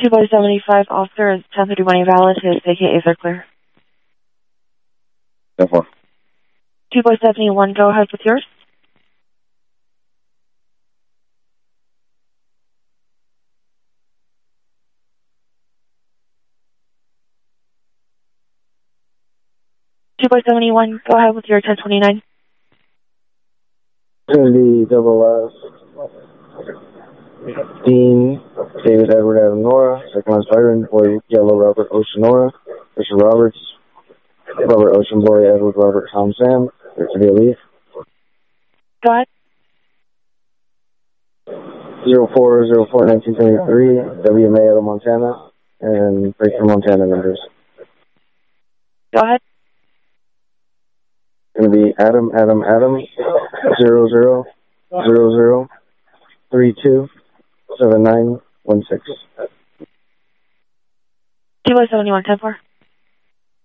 2 by 75, officer is 1031 valid. His AKAs are clear. 10-4. 2 by 71, go ahead with yours. Two by 71, go ahead with your 1029. Trinity double Dean, David Edward Adam Nora, second class Byron, Boy Yellow Robert Ocean Nora, Richard Roberts, Robert Ocean Boy Edward Robert Tom Sam, Richard Elite. Go ahead. 0404-1973, WMA out of Montana, and Breaker Montana numbers. Go ahead. It's going to be Adam 0000327916. 2 by 71, 10-4.